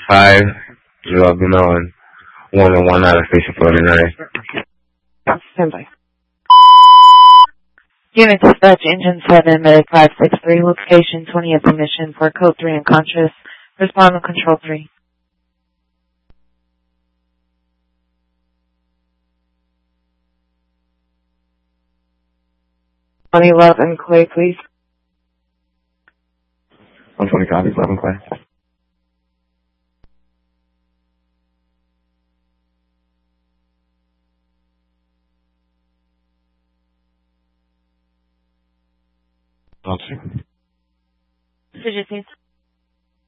5, 0 Benoit, 101 out of Station 49. Stand by. Unit Dispatch, Engine 7, Medic 563, location 20th emission for Code 3 unconscious. Respond to Control 3. 111 Clay, please. 120 copies, 11 Clay. Digit, please.